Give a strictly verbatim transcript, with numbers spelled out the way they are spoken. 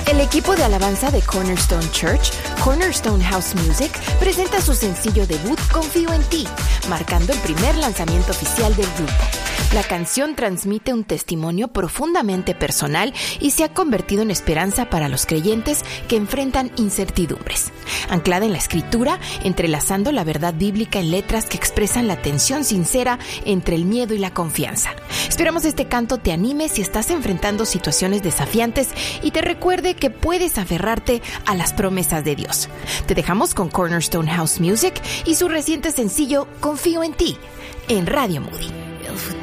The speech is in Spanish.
El equipo de alabanza de Cornerstone Church, Cornerstone House Music, presenta su sencillo debut Confío en Ti, marcando el primer lanzamiento oficial del grupo. La canción transmite un testimonio profundamente personal y se ha convertido en esperanza para los creyentes que enfrentan incertidumbres. Anclada en la Escritura, entrelazando la verdad bíblica en letras que expresan la tensión sincera entre el miedo y la confianza. Esperamos este canto te anime si estás enfrentando situaciones desafiantes y te recuerde que puedes aferrarte a las promesas de Dios. Te dejamos con Cornerstone House Music y su reciente sencillo Confío en Ti, en Radio Moody.